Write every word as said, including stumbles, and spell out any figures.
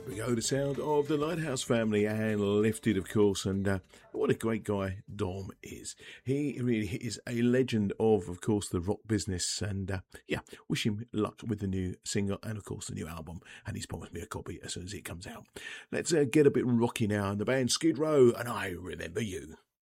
We go, the sound of the Lighthouse Family and Lifted, of course, and uh, what a great guy Dom is. He really is a legend of, of course, the rock business, and uh, yeah, wish him luck with the new single and, of course, the new album, and he's promised me a copy as soon as it comes out. Let's uh, get a bit rocky now, and the band Skid Row, and I Remember You.